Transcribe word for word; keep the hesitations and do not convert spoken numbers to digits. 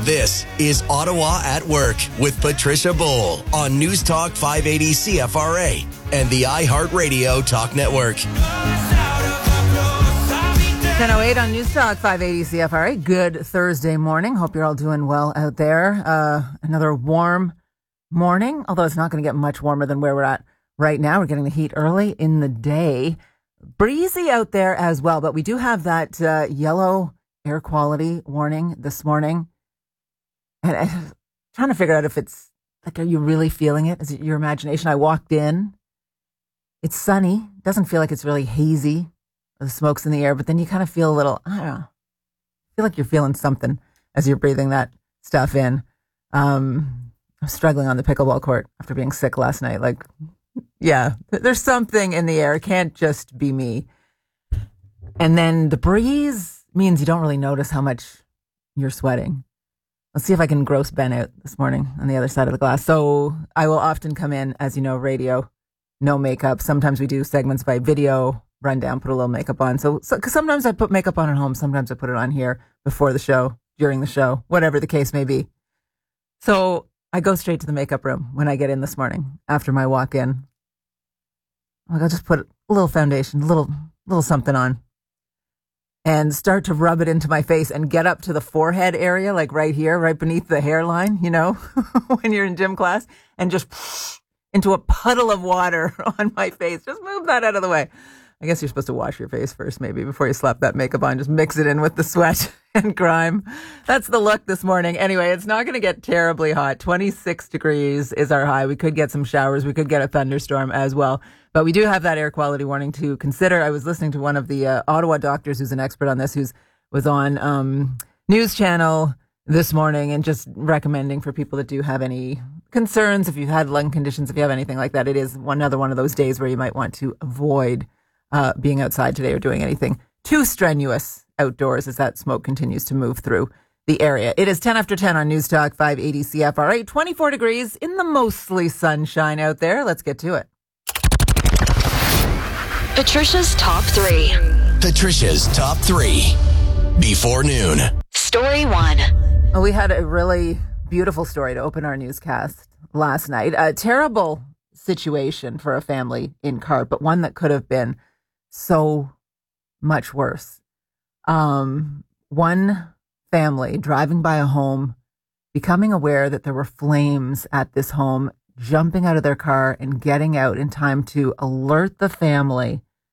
This is Ottawa at Work with Patricia Bowl on News Talk five eighty C F R A and the iHeartRadio Talk Network. ten oh eight on News Talk five eighty C F R A. Good Thursday morning. Hope you're all doing well out there. Uh, another warm morning, although it's not going to get much warmer than where we're at right now. We're getting the heat early in the day. Breezy out there as well, but we do have that uh, yellow air quality warning this morning. And I'm trying to figure out if it's, like, are you really feeling it? Is it your imagination? I walked in. It's sunny. Doesn't feel like it's really hazy. The smoke's in the air, but then you kind of feel a little, I don't know, feel like you're feeling something as you're breathing that stuff in. Um, I'm struggling on the pickleball court after being sick last night. Like, yeah, there's something in the air. It can't just be me. And then the breeze means you don't really notice how much you're sweating. Let's see if I can gross Ben out this morning on the other side of the glass. So I will often come in, as you know, radio, no makeup. Sometimes we do segments by video, run down, put a little makeup on. So, so cause sometimes I put makeup on at home. Sometimes I put it on here before the show, during the show, whatever the case may be. So I go straight to the makeup room when I get in this morning after my walk in. Like, I'll just put a little foundation, a little, little something on and start to rub it into my face and get up to the forehead area, like right here, right beneath the hairline, you know, when you're in gym class, and just into a puddle of water on my face. Just move that out of the way. I guess you're supposed to wash your face first, maybe, before you slap that makeup on. Just mix it in with the sweat and grime. That's the look this morning. Anyway, it's not going to get terribly hot. twenty-six degrees is our high. We could get some showers. We could get a thunderstorm as well. But we do have that air quality warning to consider. I was listening to one of the uh, Ottawa doctors who's an expert on this, who's was on um, News Channel this morning, and just recommending for people that do have any concerns, if you've had lung conditions, if you have anything like that, it is one another one of those days where you might want to avoid Uh, being outside today or doing anything too strenuous outdoors as that smoke continues to move through the area. It is ten after ten on News Talk five eighty C F R A. twenty-four degrees in the mostly sunshine out there. Let's get to it. Patricia's Top three. Patricia's Top three. Before noon. Story one. Well, we had a really beautiful story to open our newscast last night. A terrible situation for a family in Carp, but one that could have been so much worse. Um, one family driving by a home, becoming aware that there were flames at this home, jumping out of their car and getting out in time to alert the family